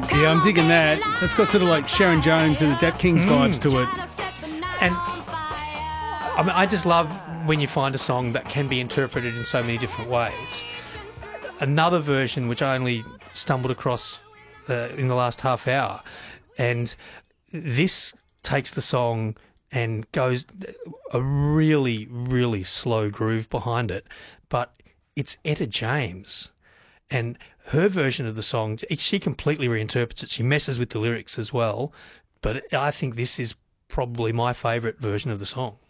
Yeah, I'm digging that. That's got sort of like Sharon Jones and the Dat Kings vibes to it. And I mean, I just love when you find a song that can be interpreted in so many different ways. Another version which I only stumbled across in the last half hour, and this takes the song and goes a really, really slow groove behind it, but it's Etta James. And her version of the song, she completely reinterprets it. She messes with the lyrics as well, but I think this is probably my favourite version of the song.